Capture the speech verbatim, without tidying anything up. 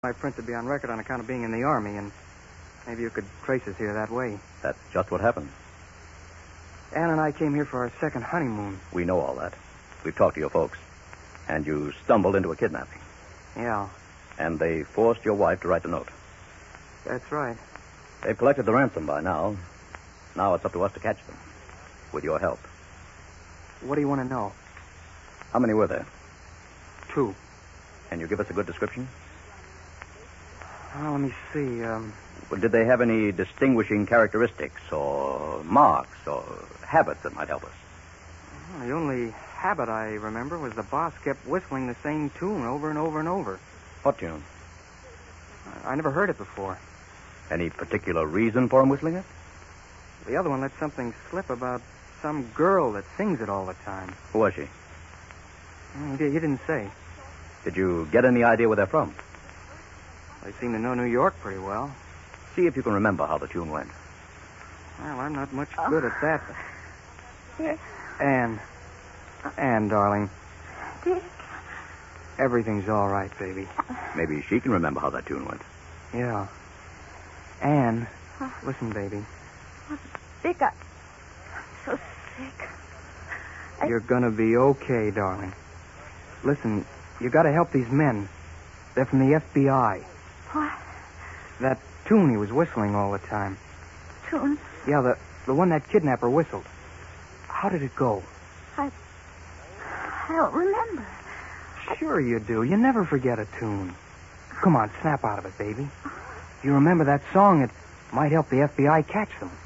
My print to be on record on account of being in the Army, and maybe you could trace us here that way. That's just what happened. Ann and I came here for our second honeymoon. We know all that. We've talked to your folks. And you stumbled into a kidnapping. Yeah. And they forced your wife to write the note. That's right. They've collected the ransom by now. Now it's up to us to catch them. With your help. What do you want to know? How many were there? Two. Can you give us a good description? Well, let me see. Um... Well, did they have any distinguishing characteristics or marks or habits that might help us? Well, the only habit I remember was the boss kept whistling the same tune over and over and over. What tune? I, I never heard it before. Any particular reason for him whistling it? The other one let something slip about some girl that sings it all the time. Who was she? He, did, he didn't say. Did you get any idea where they're from? They seem to know New York pretty well. See if you can remember how the tune went. Well, I'm not much good at that. Yes. Anne. Anne, darling. Dick. Everything's all right, baby. Maybe she can remember how that tune went. Yeah. Anne, listen, baby. Dick, I... I'm so sick. I... You're gonna be okay, darling. Listen, you gotta help these men. They're from the F B I. What? That tune he was whistling all the time. Tune? Yeah, the, the one that kidnapper whistled. How did it go? I... I don't remember. Sure you do. You never forget a tune. Come on, snap out of it, baby. You remember that song? It might help the F B I catch them.